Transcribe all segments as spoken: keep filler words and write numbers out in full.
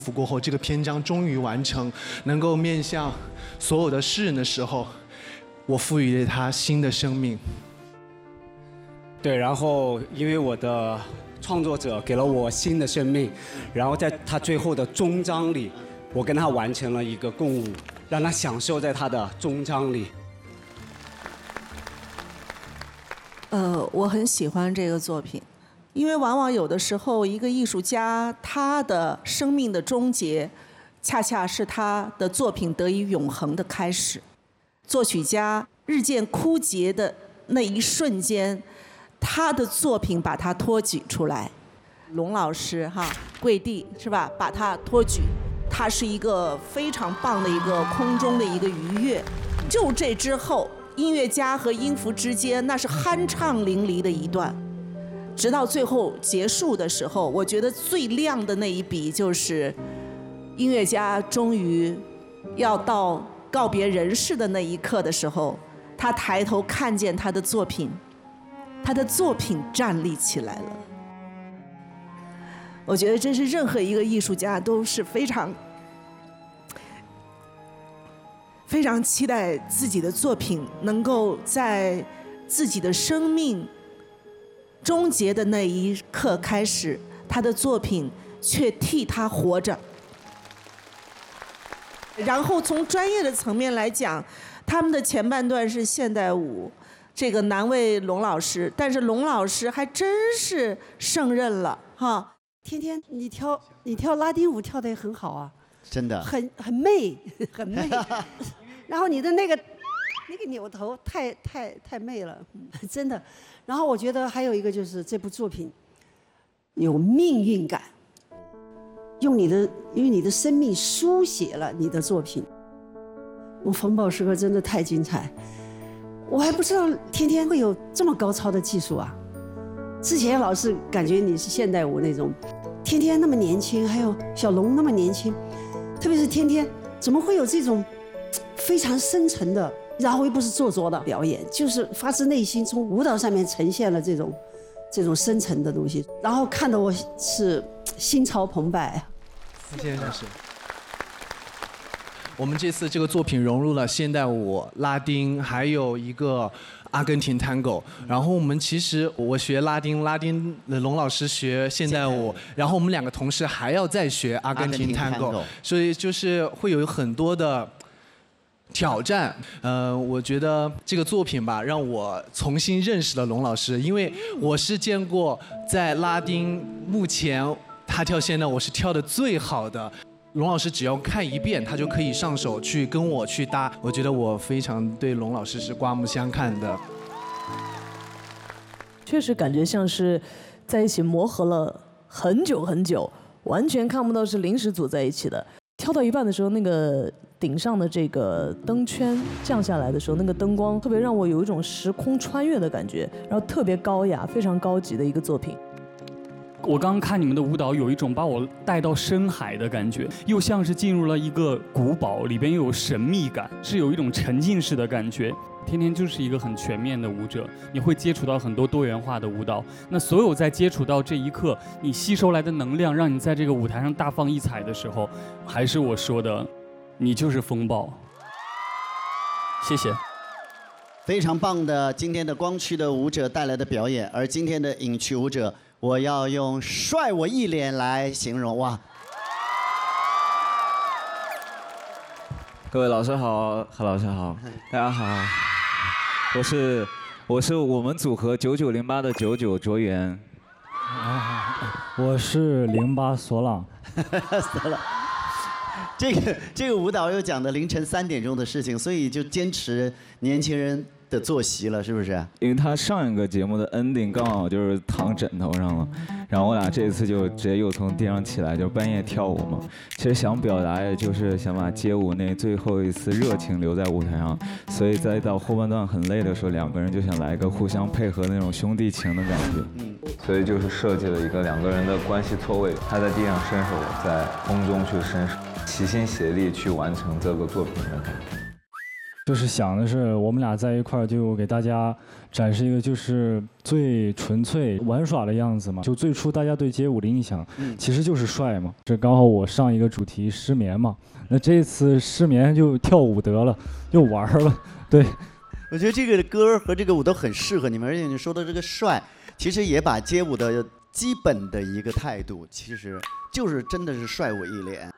过后，这个篇章终于完成，能够面向所有的世人的时候，我赋予了它新的生命。 对，然后因为我的创作者给了我新的生命，然后在他最后的终章里，我跟他完成了一个共舞，让他享受在他的终章里。 呃，我很喜欢这个作品。因为往往有的时候，一个艺术家他的生命的终结，恰恰是他的作品得以永恒的开始。作曲家日渐枯竭的那一瞬间，他的作品把他托举出来。龙老师哈，跪地是吧？把他托举，他是一个非常棒的一个空中的一个愉悦。就这之后，音乐家和音符之间那是酣畅淋漓的一段。直到最后结束的时候，我觉得最亮的那一笔就是音乐家终于要到告别人世的那一刻的时候，他抬头看见他的作品，他的作品站立起来了。我觉得这是任何一个艺术家都是非常非常期待自己的作品能够在自己的生命终结的那一刻开始，他的作品却替他活着。然后从专业的层面来讲，他们的前半段是现代舞，这个难为龙老师，但是龙老师还真是胜任了哈。 天天你跳你跳拉丁舞跳得也很好啊， 真的， 很很媚，很媚。然后你的那个那个扭头太太太媚了，真的。然后我觉得还有一个就是这部作品有命运感，用你的因为你的生命书写了你的作品。我风暴时刻真的太精彩，我还不知道天天会有这么高超的技术啊！之前老是感觉你是现代舞那种，天天那么年轻，还有小龙那么年轻，特别是天天怎么会有这种非常深沉的，然后又不是做作的表演，就是发自内心从舞蹈上面呈现了这种这种深沉的东西，然后看得我是心潮澎湃。 谢谢老师。我们这次这个作品融入了现代舞、拉丁，还有一个阿根廷探戈。然后我们其实我学拉丁，拉丁的龙老师学现代舞，然后我们两个同时还要再学阿根廷探戈，所以就是会有很多的挑战。呃，我觉得这个作品吧，让我重新认识了龙老师，因为我是见过在拉丁目前他跳现代我是跳的最好的。龙老师只要看一遍，他就可以上手去跟我去搭。我觉得我非常对龙老师是刮目相看的。 确实感觉像是在一起磨合了很久很久，完全看不到是临时组在一起的。跳到一半的时候，那个顶上的这个灯圈降下来的时候，那个灯光特别让我有一种时空穿越的感觉，然后特别高雅、非常高级的一个作品。 我刚刚看你们的舞蹈，有一种把我带到深海的感觉，又像是进入了一个古堡，里边又有神秘感，是有一种沉浸式的感觉。天天就是一个很全面的舞者，你会接触到很多多元化的舞蹈。那所有在接触到这一刻，你吸收来的能量，让你在这个舞台上大放异彩的时候，还是我说的，你就是风暴。谢谢。 非常棒的今天的光区的舞者带来的表演，而今天的影区舞者，我要用帅我一脸来形容。哇！ 各位老师好，何老师好，大家好，我是我是我们组合九九零八的九九卓源， 我是零八索朗， 索朗。这个这个舞蹈又讲的凌晨三点钟的事情，所以就坚持年轻人的作息了，是不是？ 因为他上一个节目的 ending 刚好就是躺枕头上了，然后我俩这一次就直接又从地上起来，就半夜跳舞嘛。其实想表达的就是想把街舞那最后一丝热情留在舞台上，所以在到后半段很累的时候，两个人就想来一个互相配合那种兄弟情的感觉。嗯，所以就是设计了一个两个人的关系错位，他在地上伸手，在空中去伸手，齐心协力去完成这个作品的感觉。 就是想的是我们俩在一块儿，就给大家展示一个就是最纯粹玩耍的样子嘛。就最初大家对街舞的印象，其实就是帅嘛。这刚好我上一个主题失眠嘛，那这次失眠就跳舞得了，就玩了。对， 我觉得这个歌和这个舞都很适合你们，而且你说的这个帅，其实也把街舞的基本的一个态度，其实就是真的是帅我一脸。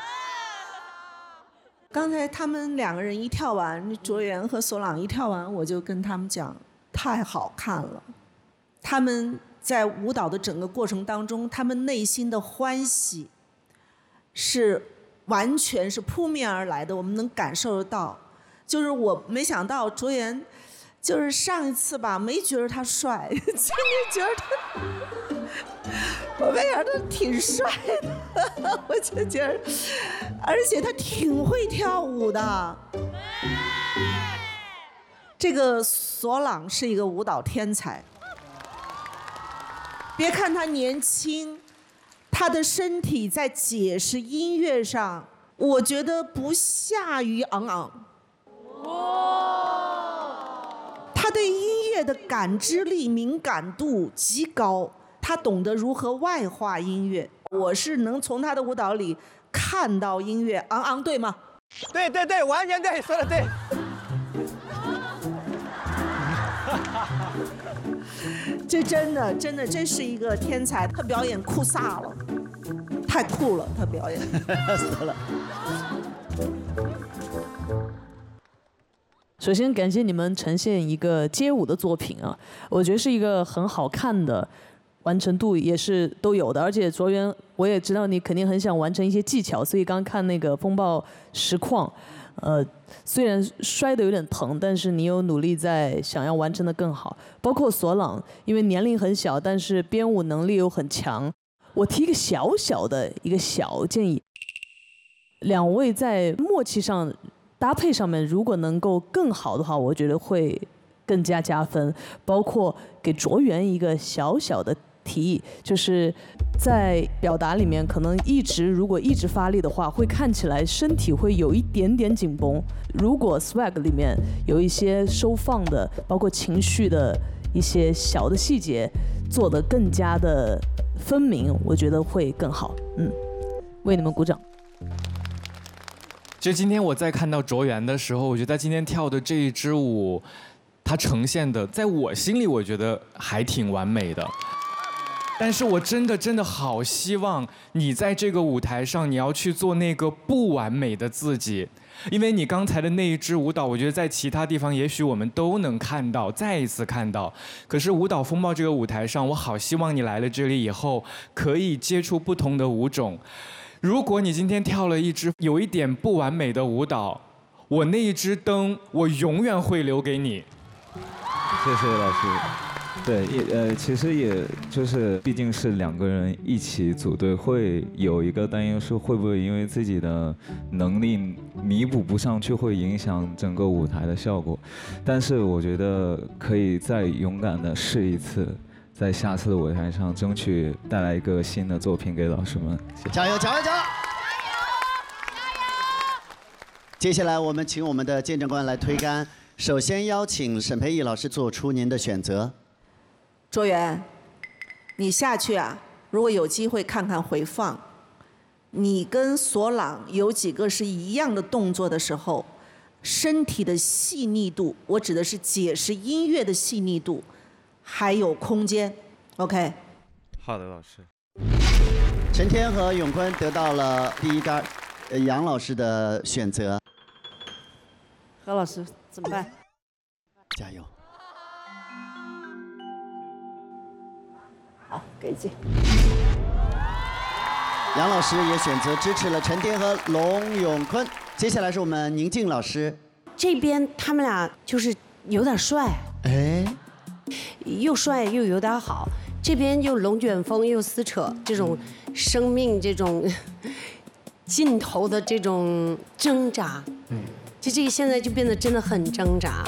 刚才他们两个人一跳完，卓源和索朗一跳完，我就跟他们讲，太好看了。他们在舞蹈的整个过程当中，他们内心的欢喜是完全是扑面而来的，我们能感受得到。就是我没想到卓源，就是上一次吧，没觉得他帅，今天觉得他。我没想到挺帅的，我就觉得，而且他挺会跳舞的。这个索朗是一个舞蹈天才，别看他年轻，他的身体在解释音乐上，我觉得不下于昂昂。他对音乐的感知力、敏感度极高。他懂得如何外化音乐，我是能从他的舞蹈里看到音乐。昂昂，对吗？ 对对对，完全对，说的对。 这真的真的，这是一个天才，他表演酷飒了，太酷了，他表演。 死了。 首先感谢你们呈现一个街舞的作品啊，我觉得是一个很好看的。完成度也是都有的，而且卓源我也知道你肯定很想完成一些技巧，所以刚看那个风暴实况，呃，虽然摔得有点疼，但是你有努力在想要完成的更好。包括索朗，因为年龄很小，但是编舞能力又很强。我提一个小小的一个小建议，两位在默契上、搭配上面，如果能够更好的话，我觉得会更加加分。包括给卓源一个小小的提议，就是在表达里面，可能一直如果一直发力的话，会看起来身体会有一点点紧绷。如果 swag 里面有一些收放的，包括情绪的一些小的细节，做得更加的分明，我觉得会更好。嗯，为你们鼓掌。 其实今天我在看到卓源的时候，我觉得他今天跳的这一支舞，他呈现的，在我心里我觉得还挺完美的。但是我真的真的好希望你在这个舞台上，你要去做那个不完美的自己，因为你刚才的那一支舞蹈，我觉得在其他地方也许我们都能看到，再一次看到。可是舞蹈风暴这个舞台上，我好希望你来了这里以后，可以接触不同的舞种。如果你今天跳了一支有一点不完美的舞蹈，我那一支灯，我永远会留给你。 谢谢老师。对，也呃，其实也就是毕竟是两个人一起组队，会有一个担忧是会不会因为自己的能力弥补不上去，会影响整个舞台的效果。但是我觉得可以再勇敢的试一次，在下次的舞台上争取带来一个新的作品给老师们。 加油，加油，加油！接下来我们请我们的见证官来推杆。首先邀请沈培艺老师做出您的选择。 卓源，你下去啊，如果有机会看看回放，你跟索朗有几个是一样的动作的时候，身体的细腻度，我指的是解释音乐的细腻度，还有空间。OK。 好的，老师。 陈天和永坤得到了第一杆，呃，杨老师的选择。 何老师怎么办？ 加油！ 好，给劲。 杨老师也选择支持了陈天和龙永坤。接下来是我们宁静老师。 这边他们俩就是有点帅， 哎， 又帅又有点好。这边又龙卷风又撕扯，这种生命这种尽头的这种挣扎，嗯，就这个现在就变得真的很挣扎。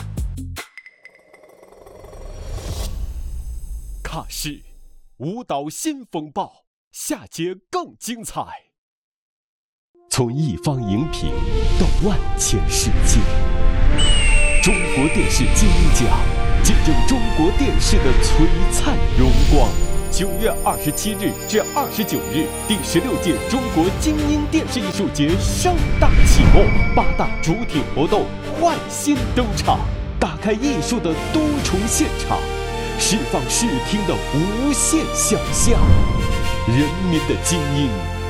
卡士舞蹈新风暴，下节更精彩。从一方荧屏到万千世界， 中国电视金鹰奖，见证中国电视的璀璨荣光。九月二十七日至二十九日，第十六届中国金鹰电视艺术节盛大启幕，八大主体活动焕新登场，打开艺术的多重现场，释放视听的无限想象。人民的精英，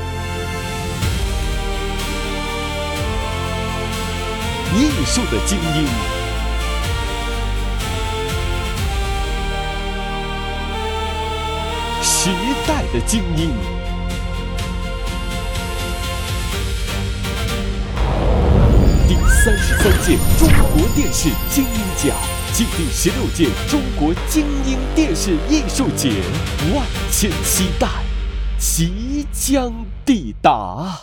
艺术的精英，时代的精英。第三十三届中国电视金鹰奖暨第十六届中国金鹰电视艺术节，万千期待即将抵达。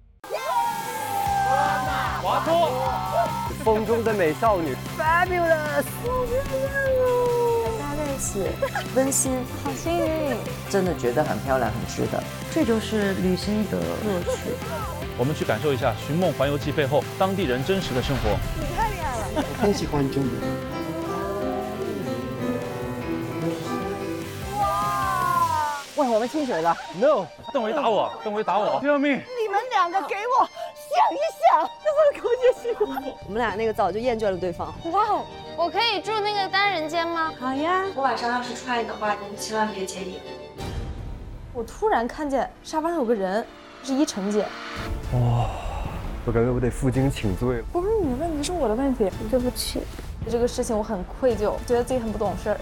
华托，风中的美少女 ，fabulous， 好漂亮哦！大家在一起，温馨，好幸运，真的觉得很漂亮，很值得。这就是旅行的乐趣。 我们去感受一下《寻梦环游记》背后当地人真实的生活。 你太厉害了！ 我很喜欢这里。 喂，我们清水了 ？No， 邓维打我，邓维打我，救命！ 你们两个给我想一想，这是勾结辛苦。我们俩那个早就厌倦了对方。 哇哦，我可以住那个单人间吗？ 好呀。 我晚上要是出来的话，你千万别介意。 我突然看见沙发上有个人，是依晨姐。 哇、哦，我感觉我得负荆请罪了。 不是你的问题，是我的问题。对不起，这个事情我很愧疚，觉得自己很不懂事儿。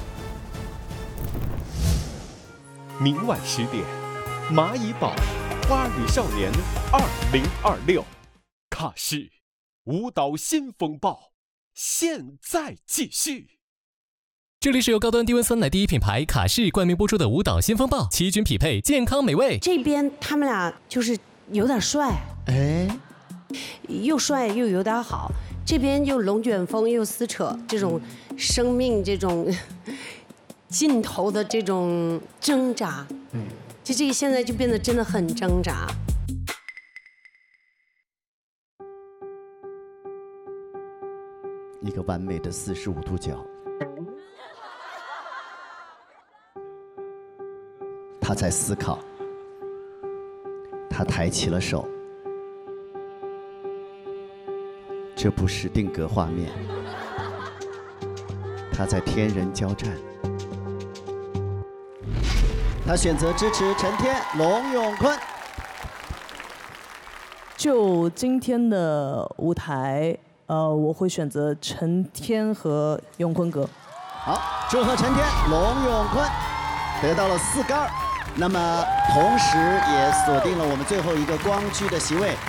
明晚十点，蚂蚁堡花儿与少年二零二六卡士舞蹈新风暴，现在继续。 这里是由高端低温酸奶第一品牌卡士冠名播出的舞蹈新风暴，奇均匹配，健康美味。 这边他们俩就是有点帅， 哎， 又帅又有点好。这边又龙卷风又撕扯，这种生命这种尽头的这种挣扎，嗯，就这个现在就变得真的很挣扎。 一个完美的四十五度角，他在思考，他抬起了手，这不是定格画面，他在天人交战。他选择支持陈天、龙永坤。 就今天的舞台，呃，我会选择陈天和永坤哥。 好，祝贺陈天、龙永坤得到了四杆，那么同时也锁定了我们最后一个光区的席位。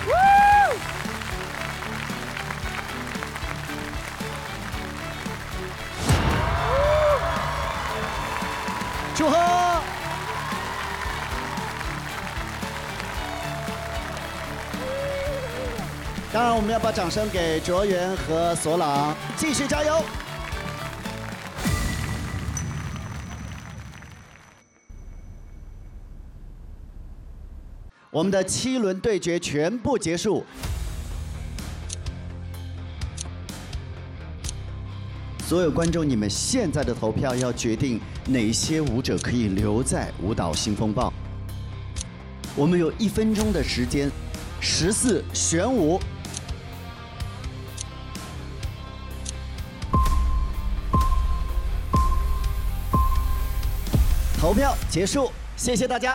祝贺！当然，我们要把掌声给卓源和索朗，继续加油！我们的七轮对决全部结束，所有观众，你们现在的投票要决定哪些舞者可以留在舞蹈新风暴。我们有一分钟的时间，十四选舞。投票结束，谢谢大家。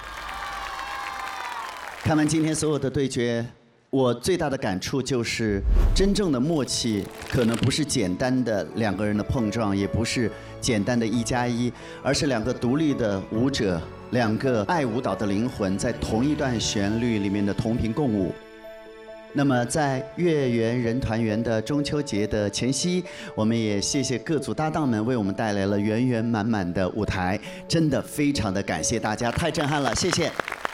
看完今天所有的对决，我最大的感触就是，真正的默契可能不是简单的两个人的碰撞，也不是简单的一加一，而是两个独立的舞者，两个爱舞蹈的灵魂，在同一段旋律里面的同频共舞。那么在月圆人团圆的中秋节的前夕，我们也谢谢各组搭档们为我们带来了圆圆满满的舞台，真的非常的感谢大家，太震撼了，谢谢。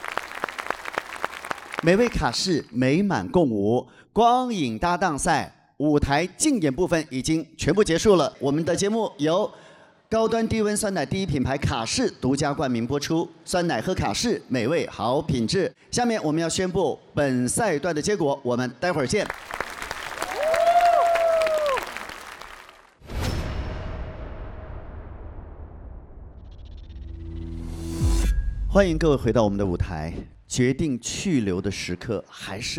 美味卡士美满共舞，光影搭档赛舞台竞演部分已经全部结束了。我们的节目由高端低温酸奶第一品牌卡士独家冠名播出，酸奶喝卡士，美味好品质。下面我们要宣布本赛段的结果，我们待会儿见。 欢迎各位回到我们的舞台。决定去留的时刻还是